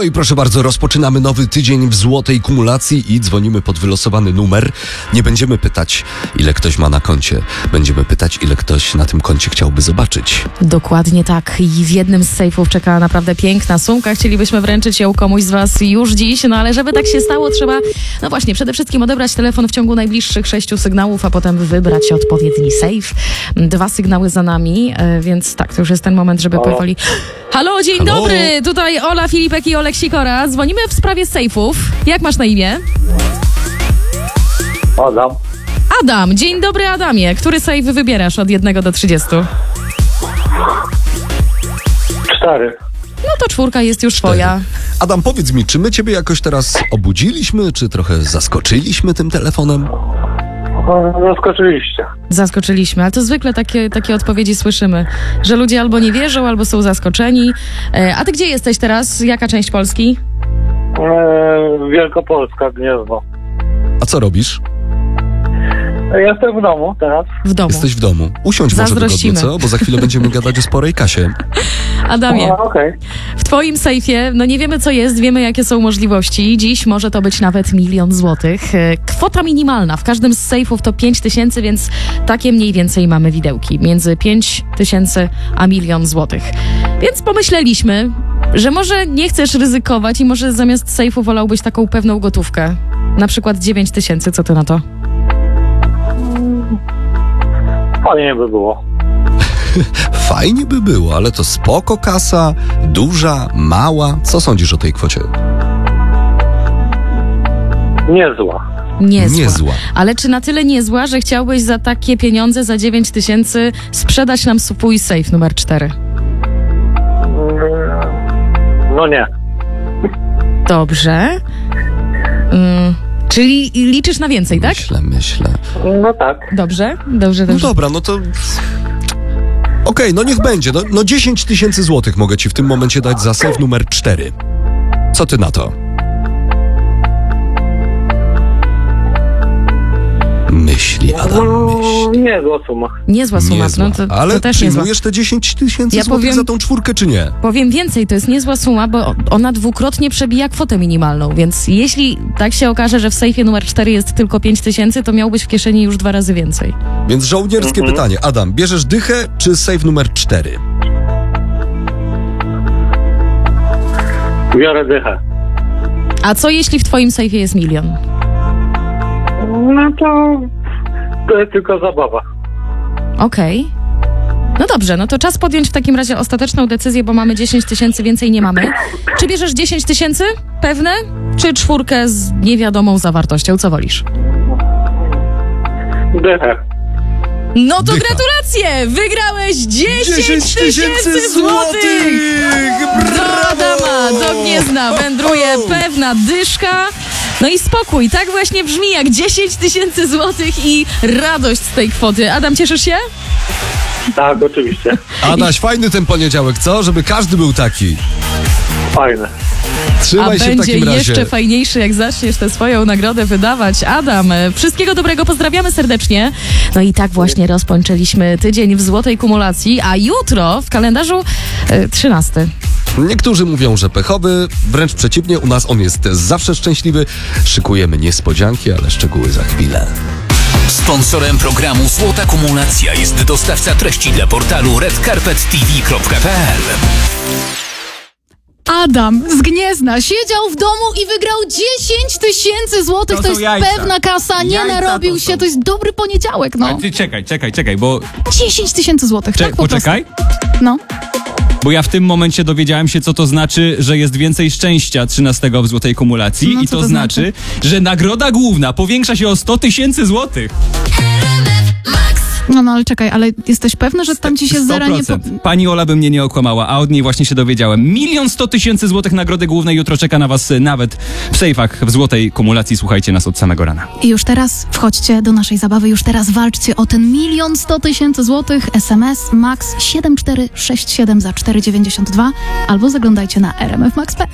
i proszę bardzo, rozpoczynamy nowy tydzień w złotej kumulacji i dzwonimy pod wylosowany numer. Nie będziemy pytać, ile ktoś ma na koncie. Będziemy pytać, ile ktoś na tym koncie chciałby zobaczyć. Dokładnie tak. I w jednym z sejfów czeka naprawdę piękna sumka. Chcielibyśmy wręczyć ją komuś z was już dziś, no ale żeby tak się stało, trzeba, no właśnie, przede wszystkim odebrać telefon w ciągu najbliższych 6 sygnałów, a potem wybrać odpowiedni sejf. 2 sygnały za nami, więc tak, to już jest ten moment, żeby powoli... Halo, dzień dobry! Tutaj Ola Filipek i Olek Sikora. Dzwonimy w sprawie sejfów. Jak masz na imię? Adam. Adam. Dzień dobry, Adamie. Który sejf wybierasz od 1 do 30? 4. No to 4 jest już twoja. Adam, powiedz mi, czy my ciebie jakoś teraz obudziliśmy, czy trochę zaskoczyliśmy tym telefonem? Zaskoczyliście. Zaskoczyliśmy, ale to zwykle takie odpowiedzi słyszymy, że ludzie albo nie wierzą, albo są zaskoczeni. A ty gdzie jesteś teraz? Jaka część Polski? Wielkopolska, Gniezno. A co robisz? Jestem w domu teraz. W domu. Jesteś w domu. Usiądź może wygodnie, Zazdrościmy. co? Bo za chwilę będziemy gadać o sporej kasie. Adamie, Okej. w twoim sejfie, no nie wiemy co jest, wiemy jakie są możliwości. Dziś może to być nawet 1 000 000 złotych. Kwota minimalna w każdym z sejfów to 5 000, więc takie mniej więcej mamy widełki. Między 5 000 a 1 000 000 złotych. Więc pomyśleliśmy, że może nie chcesz ryzykować i może zamiast sejfu wolałbyś taką pewną gotówkę. Na przykład 9 000, co ty na to? Fajnie by było. Fajnie by było, ale to spoko kasa, duża, mała. Co sądzisz o tej kwocie? Niezła. Niezła. Ale czy na tyle niezła, że chciałbyś za takie pieniądze, za 9 000 sprzedać nam swój sejf numer 4? No nie. Dobrze. Czyli liczysz na więcej, tak? Myślę. No tak. Dobrze. No dobra, no to... Okej, no niech będzie. No 10 000 złotych mogę ci w tym momencie dać za sejf numer 4. Co ty na to? Myśli, Adam, myśli. Niezła suma. Niezła suma, Niezła. no to Ale też niezła. przyjmujesz te 10 000 Ja złotych powiem- za tą 4 czy nie? Powiem więcej, to jest niezła suma, bo ona dwukrotnie przebija kwotę minimalną, więc jeśli tak się okaże, że w sejfie numer 4 jest tylko 5 000, to miałbyś w kieszeni już 2 razy więcej. Więc żołnierskie pytanie. Adam, bierzesz dychę czy sejf numer 4? Biorę dychę. A co jeśli w twoim sejfie jest 1 000 000? No to jest tylko zabawa. Okej. No dobrze, no to czas podjąć w takim razie ostateczną decyzję, bo mamy 10 000, więcej nie mamy. Czy bierzesz 10 000? Pewne? Czy 4 z niewiadomą zawartością? Co wolisz? Dychę. No to Dycha. gratulacje! Wygrałeś 10 000 złotych! Do Adama, do Gniezna wędruje pewna dyszka. No i spokój, tak właśnie brzmi jak 10 000 złotych i radość z tej kwoty. Adam, cieszysz się? Tak, oczywiście. Adaś, fajny ten poniedziałek, co? Żeby każdy był taki. Fajne. Trzymaj A się w będzie takim razie. jeszcze fajniejszy, jak zaczniesz tę swoją nagrodę wydawać. Adam, wszystkiego dobrego, pozdrawiamy serdecznie. No i tak właśnie rozpoczęliśmy tydzień w złotej kumulacji, a jutro w kalendarzu 13. Niektórzy mówią, że pechowy, wręcz przeciwnie, u nas on jest zawsze szczęśliwy. Szykujemy niespodzianki, ale szczegóły za chwilę. Sponsorem programu Złota Kumulacja jest dostawca treści dla portalu redcarpettv.pl. Adam z Gniezna siedział w domu i wygrał 10 000 złotych. To jest jajca. pewna kasa, nie Jajca narobił to się, są. to jest dobry poniedziałek, no. Ty czekaj, bo... 10 000 złotych, tak po prostu. Poczekaj, No. bo ja w tym momencie dowiedziałem się, co to znaczy, że jest więcej szczęścia 13 w złotej kumulacji No, i co to to znaczy, że nagroda główna powiększa się o 100 000 złotych. No, ale czekaj, ale jesteś pewny, że tam ci się z zera nie... 100%. Pani Ola by mnie nie okłamała, a od niej właśnie się dowiedziałem. 1 100 000 złotych nagrody głównej jutro czeka na was nawet w sejfach w złotej kumulacji. Słuchajcie nas od samego rana. I już teraz wchodźcie do naszej zabawy, już teraz walczcie o ten 1 100 000 złotych. SMS MAX 7467 za 4,92 albo zaglądajcie na rmfmax.pl.